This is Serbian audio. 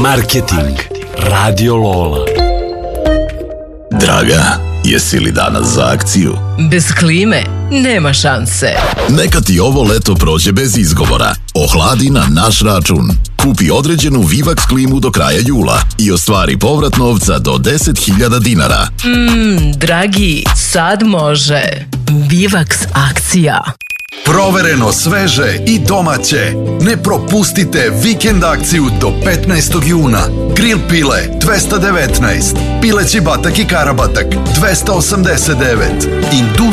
Marketing Radio Lola. Draga, jesi li danas za akciju? Bez klime nema šanse. Neka ti ovo leto prođe bez izgovora. Ohladi na naš račun. Kupi određenu Vivax klimu do kraja jula i ostvari povrat novca do 10.000 dinara. Dragi, sad može. Vivax akcija. Provereno, sveže i domaće. Ne propustite vikend akciju do 15. juna. Grill pile 219, pileći batak i karabatak 289,